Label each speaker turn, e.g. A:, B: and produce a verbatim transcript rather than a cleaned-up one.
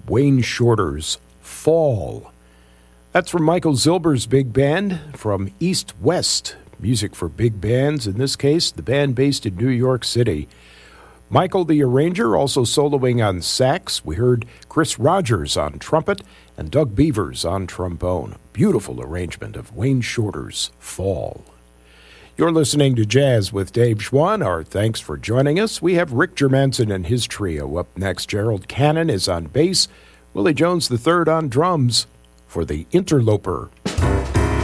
A: Wayne Shorter's Fall. That's from Michael Zilber's big band from East West, music for big bands, in this case, the band based in New York City. Michael the arranger also soloing on sax. We heard Chris Rogers on trumpet and Doug Beavers on trombone. Beautiful arrangement of Wayne Shorter's Fall. You're listening to Jazz with Dave Schwann. Our thanks for joining us. We have Rick Germanson and his trio up next. Gerald Cannon is on bass. Willie Jones the third on drums for the Interloper.